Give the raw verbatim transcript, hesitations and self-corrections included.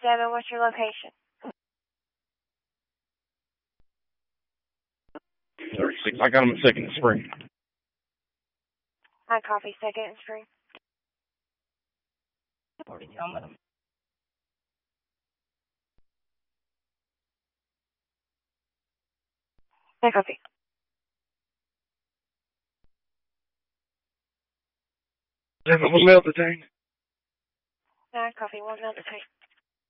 seven, what's your location? thirty-six. I got him at Second and Spring. I copy Second and Spring. I copy. Seven was male detained. I copy, one male detained.